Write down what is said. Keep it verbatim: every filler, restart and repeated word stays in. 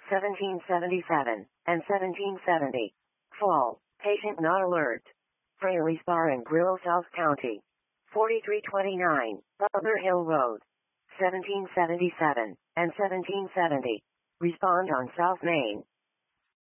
seventeen seventy-seven, and seventeen seventy. Fall. Patient not alert. Fraley's Bar and Grill, South County. forty-three twenty-nine, Butler Hill Road. seventeen seventy-seven, and seventeen seventy. Respond on South Main.